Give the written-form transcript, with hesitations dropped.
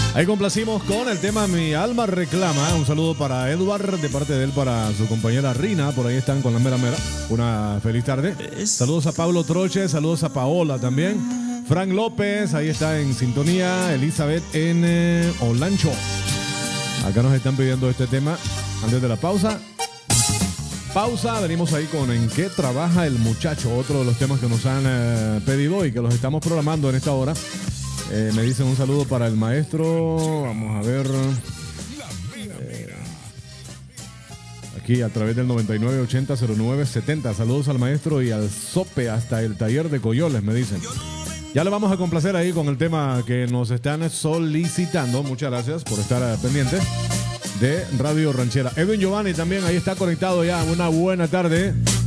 Ahí complacimos con el tema Mi Alma Reclama. Un saludo para Edward, de parte de él para su compañera Rina. Por ahí están con la mera mera. Una feliz tarde. Saludos a Pablo Troche, saludos a Paola también. Frank López, ahí está en sintonía. Elizabeth en Olancho. Acá nos están pidiendo este tema antes de la pausa. Venimos ahí con En qué trabaja el muchacho, otro de los temas que nos han pedido y que los estamos programando en esta hora. Me dicen un saludo para el maestro. Vamos a ver. Aquí a través del 99800970. Saludos al maestro y al Sope hasta el taller de Coyoles, me dicen. Ya le vamos a complacer ahí con el tema que nos están solicitando. Muchas gracias por estar pendientes de Radio Ranchera. Edwin Giovanni también ahí está conectado ya. Una buena tarde.